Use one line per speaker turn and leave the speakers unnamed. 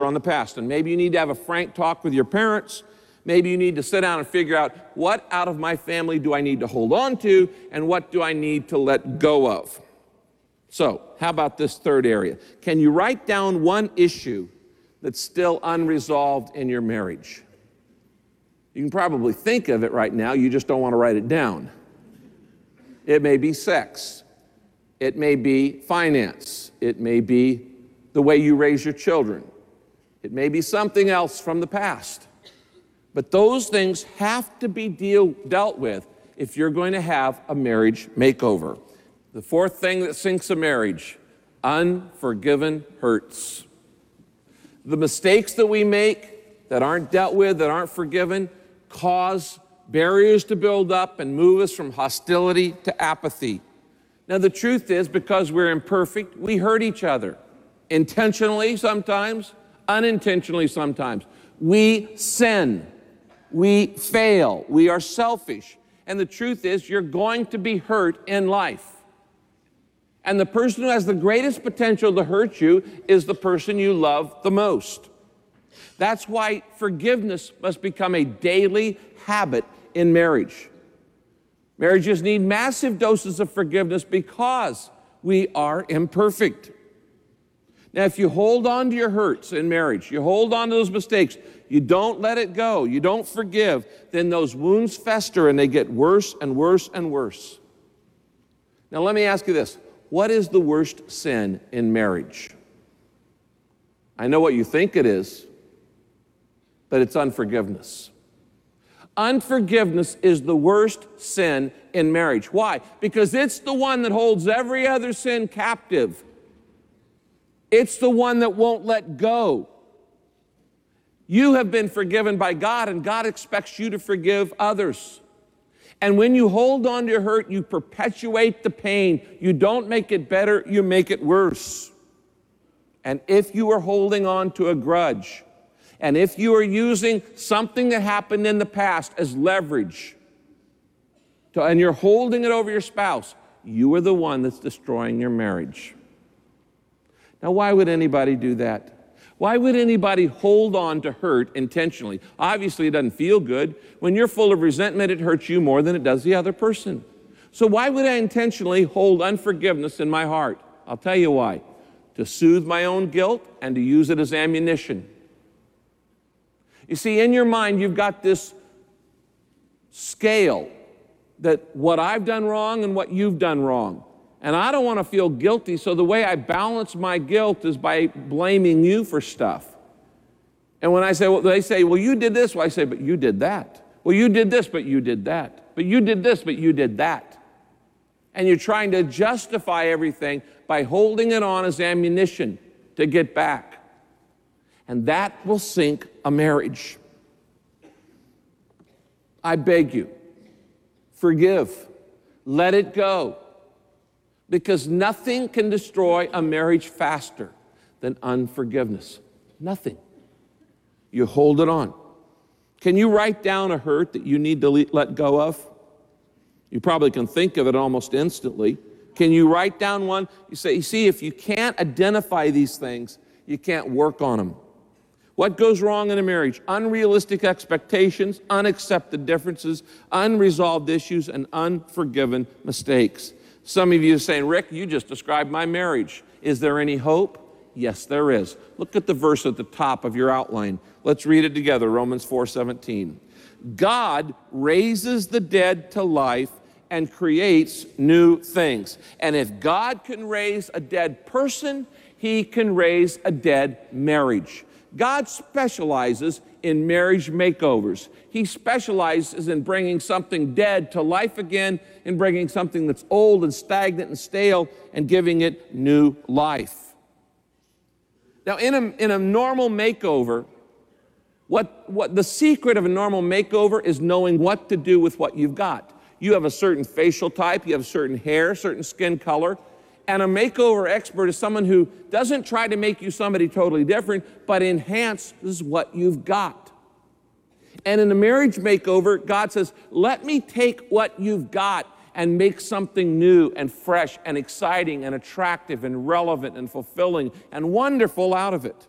on the past. And maybe you need to have a frank talk with your parents. Maybe you need to sit down and figure out what out of my family do I need to hold on to and what do I need to let go of. So, how about this third area? Can you write down one issue that's still unresolved in your marriage? You can probably think of it right now, you just don't want to write it down. It may be sex. It may be finance. It may be the way you raise your children. It may be something else from the past. But those things have to be dealt with if you're going to have a marriage makeover. The fourth thing that sinks a marriage, unforgiven hurts. The mistakes that we make that aren't dealt with, that aren't forgiven, cause barriers to build up and move us from hostility to apathy. Now, the truth is, because we're imperfect, we hurt each other. Intentionally sometimes, unintentionally sometimes. We sin. We fail. We are selfish. And the truth is, you're going to be hurt in life. And the person who has the greatest potential to hurt you is the person you love the most. That's why forgiveness must become a daily habit in marriage. Marriages need massive doses of forgiveness because we are imperfect. Now, if you hold on to your hurts in marriage, you hold on to those mistakes, you don't let it go, you don't forgive, then those wounds fester and they get worse and worse and worse. Now, let me ask you this. What is the worst sin in marriage? I know what you think it is, but it's unforgiveness. Unforgiveness is the worst sin in marriage. Why? Because it's the one that holds every other sin captive. It's the one that won't let go. You have been forgiven by God, and God expects you to forgive others. And when you hold on to your hurt, you perpetuate the pain. You don't make it better, you make it worse. And if you are holding on to a grudge, and if you are using something that happened in the past as leverage, and you're holding it over your spouse, you are the one that's destroying your marriage. Now, why would anybody do that? Why would anybody hold on to hurt intentionally? Obviously, it doesn't feel good. When you're full of resentment, it hurts you more than it does the other person. So why would I intentionally hold unforgiveness in my heart? I'll tell you why. To soothe my own guilt and to use it as ammunition. You see, in your mind, you've got this scale that what I've done wrong and what you've done wrong. And I don't want to feel guilty, so the way I balance my guilt is by blaming you for stuff. And when I say, well, they say, well, you did this. Well, I say, but you did that. Well, you did this, but you did that. But you did this, but you did that. And you're trying to justify everything by holding it on as ammunition to get back. And that will sink a marriage. I beg you, forgive. Let it go. Because nothing can destroy a marriage faster than unforgiveness. Nothing. You hold it on. Can you write down a hurt that you need to let go of? You probably can think of it almost instantly. Can you write down one? You say, you see, if you can't identify these things, you can't work on them. What goes wrong in a marriage? Unrealistic expectations, unaccepted differences, unresolved issues, and unforgiven mistakes. Some of you are saying, Rick, you just described my marriage. Is there any hope? Yes, there is. Look at the verse at the top of your outline. Let's read it together, Romans 4:17. God raises the dead to life and creates new things. And if God can raise a dead person, he can raise a dead marriage. God specializes in marriage makeovers. He specializes in bringing something dead to life again and bringing something that's old and stagnant and stale and giving it new life. Now, in a normal makeover, what the secret of a normal makeover is knowing what to do with what you've got. You have a certain facial type, you have certain hair, certain skin color, and a makeover expert is someone who doesn't try to make you somebody totally different, but enhances what you've got. And in a marriage makeover, God says, let me take what you've got and make something new and fresh and exciting and attractive and relevant and fulfilling and wonderful out of it.